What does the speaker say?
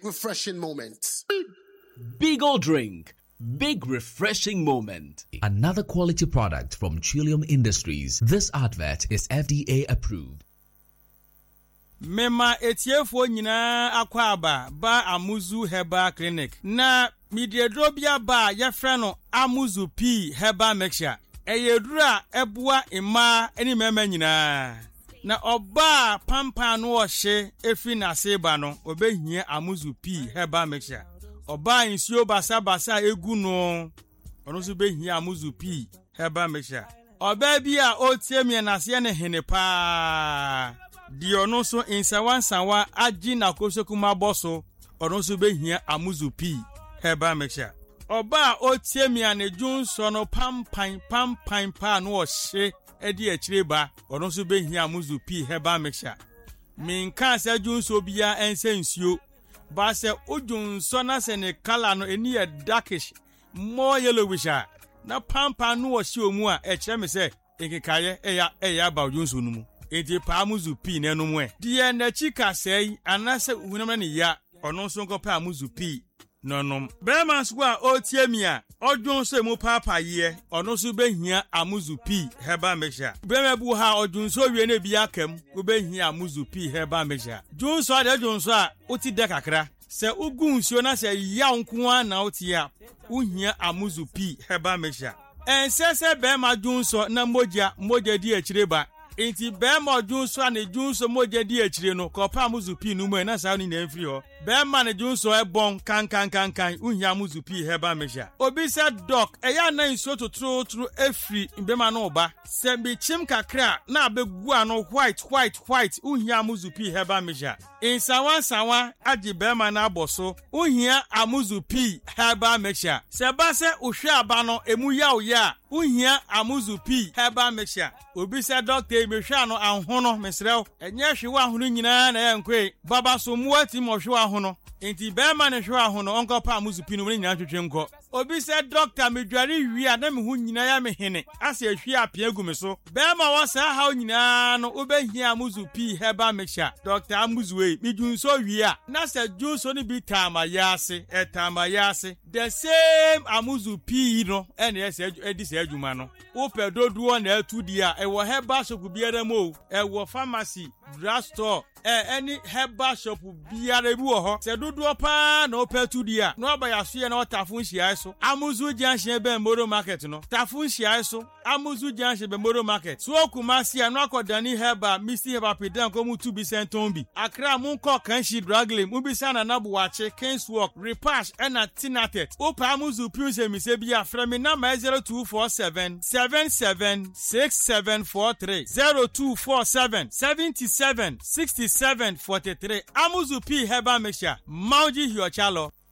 refreshing moment. Beagle drink. Big refreshing moment. Another quality product from Trillium Industries. This advert is FDA approved. Mema etiefo nyina akwaba ba Amuzu Herbal Clinic. Na midiedrobia ba yefre no Amuzu P Herbal Mixture. Eyedura ebua ima eni mema nyina. Na oba pampa no ohye efi na seba no obehia Amuzu P Herbal Mixture. Oba insio basa egu no ono so behia Amuzu P Herbal Mixture. Oba bi a otie na se ne hene pa di ono so insawansawa agi na kosokuma boso ono so behia Amuzu P Herbal Mixture. Oba otie ne junso no pampan pa no ohye edi akireba ono so behia Amuzu P Herbal Mixture. Minka se junso bia ense nsuo ba se ojunso na se ne color no eni e darkish more yellowish na pampa no ohye omu a ekire me se nkekaye eya ba ojunso no mu enti pa Amuzu P na enum e die na chika sei anase hunam na ya ono so nkopa Amuzu P nonom brema so a otiemia odwonso emu papa ye ono so behia Amuzu P Herbal Mixture. Brema bu ha odwonso wie na bi akam obehia Amuzu P Herbal Mixture. Dwonso ade dwonso a oti de kakra se ugunsuo na se ya nko a na oti a uhia Amuzu P Herbal Mixture. Ensese brema dwonso na moja di akireba enti bema junso ane junso moja di akire no kopa Amuzu P numu na sa ni na mfiri ho bema ne junso ebon kan uhia Amuzu P Herbal Mixture. Obi se doc eya na nso totro efri bema no ba se bi chim kakra na abegu ano white uhia Amuzu P Herbal Mixture. Insawan agi bema na aboso uhia Amuzu P Herbal Mixture. Se ba se uhwe aba no emu ya uhia Amuzu P Herbal Mixture. Obi se doctor mehwa no ahono mesrew enye hwe ahono nyina na yankwe baba so muati mo hwe ahono enti bema ne hwe ahono onko pa Amuzu P no nyina twetwe nko. Obi se doctor medware wi a na me hu nyina ya me hene ase hwe apia gu me so bema wo sa ha nyina no obehia Amuzu P Herbal Mixture. Dr. Amuzu we midunso wi a na se junso ni bi tamayase the same Amuzu P no ene ese edise adwuma no wo pedodo na atudi a ewo herbal shop biara mo ewo pharmacy drugstore any herbal shop biara bi wo ho se dodo pa na opetudi a no ba yaso ye na otafun hia so Amuzu Junction be Moro Market no tafun hia so Amuzu Junction be Moro Market so Kumasi no akodani herbal Mr. Herbal Pedan ko mu 2 bi sentombi Accra mu ko kanshi dragle mu bi sana na buwache Kingswalk Repash na Tinatet opa Amuzu P se mi se bia frame na 0247 776743 0247 776743 Amuzu P Herbal Mixture Mauji Hiochalo.